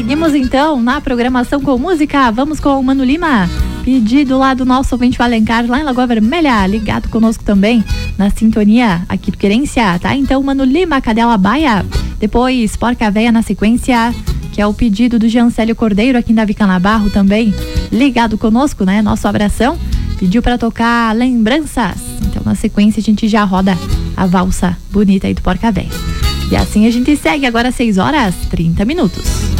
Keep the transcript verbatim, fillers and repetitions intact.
Seguimos então na programação com música. Vamos com o Mano Lima. Pedido lá do nosso ouvinte Alencar, lá em Lagoa Vermelha, ligado conosco também na sintonia aqui do Querência, tá? Então, Mano Lima, Cadela Baia. Depois, Porca Véia na sequência, que é o pedido do Giancélio Cordeiro aqui em Davi Canabarro também, ligado conosco, né? Nosso abração. Pediu pra tocar Lembranças. Então, na sequência, a gente já roda a valsa bonita aí do Porca Véia. E assim a gente segue agora às seis horas e trinta minutos.